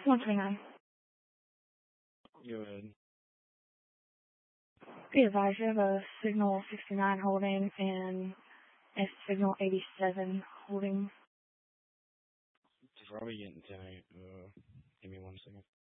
129. Go ahead. Be advised, you have a signal 69 holding and a signal 87 holding. It's probably getting tight. Give me 1 second.